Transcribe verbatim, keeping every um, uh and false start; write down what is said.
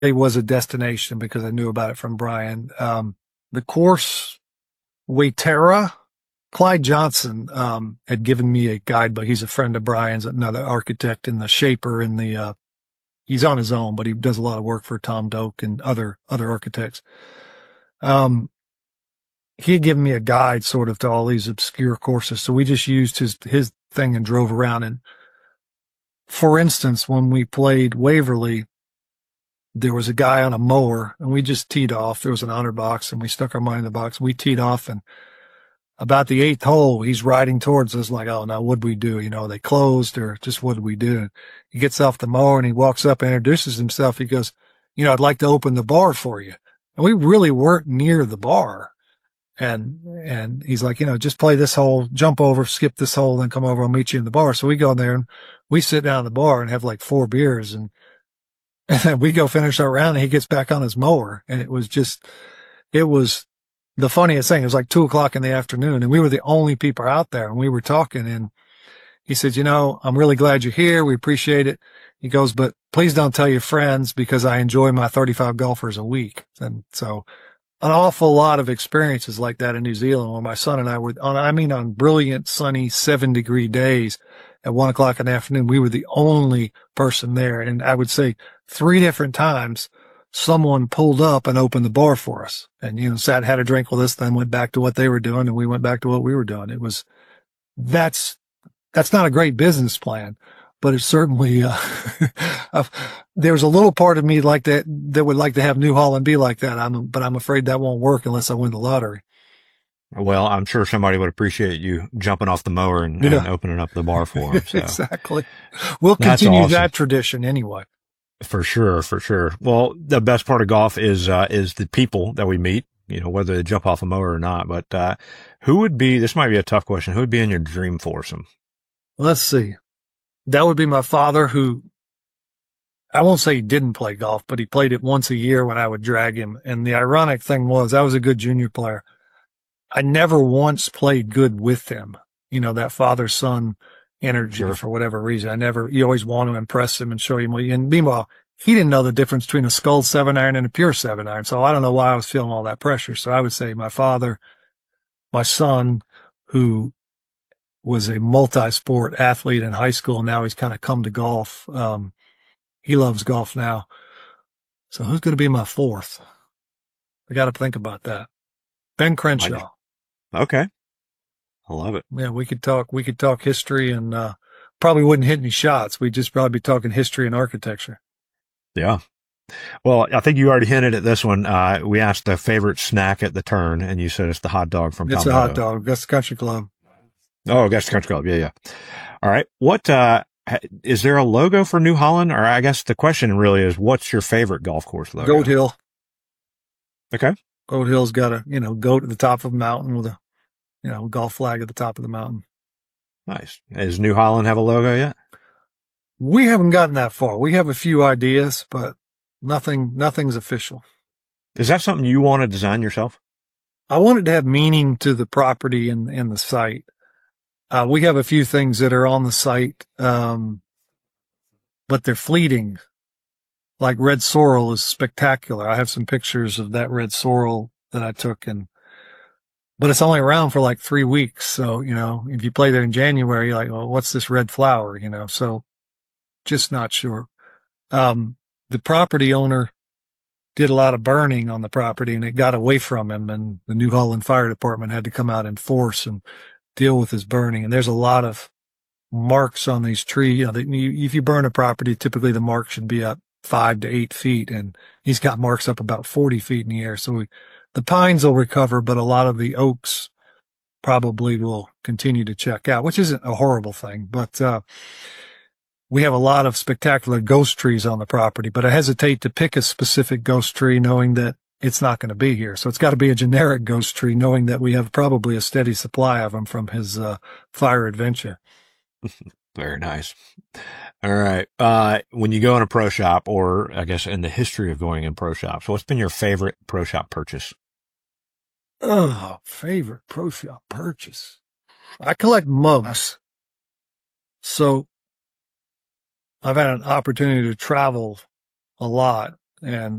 was a destination because I knew about it from Brian. Um, the course, Waitara, Clyde Johnson, um, had given me a guidebook. He's a friend of Brian's, another architect in the Shaper in the, uh, he's on his own, but he does a lot of work for Tom Doak and other, other architects. Um, he had given me a guide sort of to all these obscure courses. So we just used his, his thing and drove around. And for instance, when we played Waverly, there was a guy on a mower and we just teed off. There was an honor box and we stuck our money in the box. We teed off, and about the eighth hole, he's riding towards us like, oh, now what'd we do? You know, they closed, or just what did we do? He gets off the mower and he walks up and introduces himself. He goes, you know, I'd like to open the bar for you. And we really weren't near the bar. And, and he's like, you know, just play this hole, jump over, skip this hole, then come over. I'll meet you in the bar. So we go in there and we sit down at the bar and have like four beers, and, and then we go finish our round and he gets back on his mower. And it was just, it was the funniest thing. It was like two o'clock in the afternoon and we were the only people out there, and we were talking, and he said, you know, I'm really glad you're here. We appreciate it. He goes, but please don't tell your friends because I enjoy my thirty-five golfers a week. And so an awful lot of experiences like that in New Zealand when my son and I were on, I mean, on brilliant, sunny, seven degree days at one o'clock in the afternoon, we were the only person there. And I would say three different times someone pulled up and opened the bar for us and, you know, sat, had a drink with us, then went back to what they were doing. And we went back to what we were doing. It was, that's, that's not a great business plan, but it's certainly, uh, there's a little part of me like that, that would like to have New Holland be like that. I'm, but I'm afraid that won't work unless I win the lottery. Well, I'm sure somebody would appreciate you jumping off the mower and, yeah. and opening up the bar for them. So. Exactly. We'll That's continue awesome. that tradition anyway. For sure, for sure. Well, the best part of golf is, uh, is the people that we meet, you know, whether they jump off a mower or not. But, uh, who would be, this might be a tough question, who would be in your dream foursome? Let's see. That would be my father, who, I won't say he didn't play golf, but he played it once a year when I would drag him. And the ironic thing was I was a good junior player. I never once played good with him. You know, that father-son energy sure. for whatever reason. I never, you always want to impress him and show him. And meanwhile, he didn't know the difference between a sculled seven iron and a pure seven iron. So I don't know why I was feeling all that pressure. So I would say my father, my son, who was a multi-sport athlete in high school, and now he's kind of come to golf. Um, he loves golf now. So who's going to be my fourth? I got to think about that. Ben Crenshaw. Okay. I love it. Yeah, we could talk, we could talk history, and, uh, probably wouldn't hit any shots. We'd just probably be talking history and architecture. Yeah. Well, I think you already hinted at this one. Uh, we asked the favorite snack at the turn, and you said it's the hot dog from It's Palmetto. a hot dog. That's the Country Club. Oh, Augusta Country Club. Yeah, yeah. All right. What, uh, is there a logo for New Holland? Or I guess the question really is, what's your favorite golf course logo? Goat Hill. Okay. Goat Hill's got a, you know, goat at the top of a mountain with a, you know, golf flag at the top of the mountain. Nice. Does New Holland have a logo yet? We haven't gotten that far. We have a few ideas, but nothing, nothing's official. Is that something you want to design yourself? I wanted to have meaning to the property and, and the site. Uh, we have a few things that are on the site, um, but they're fleeting. Like red sorrel is spectacular. I have some pictures of that red sorrel that I took, and but it's only around for like three weeks. So, you know, if you play there in January, you're like, well, what's this red flower? You know, so just not sure. Um, the property owner did a lot of burning on the property, and it got away from him, and the New Holland Fire Department had to come out in force and deal with his burning. And there's a lot of marks on these trees. You know, that you, if you burn a property, typically the mark should be up five to eight feet, and he's got marks up about forty feet in the air. So we, the pines will recover, but a lot of the oaks probably will continue to check out, which isn't a horrible thing. But, uh, we have a lot of spectacular ghost trees on the property, but I hesitate to pick a specific ghost tree knowing that it's not going to be here. So it's got to be a generic ghost tree, knowing that we have probably a steady supply of them from his, uh, fire adventure. Very nice. All right. Uh, when you go in a pro shop, or I guess in the history of going in pro shops, what's been your favorite pro shop purchase? Oh, favorite pro shop purchase. I collect mugs. So I've had an opportunity to travel a lot. And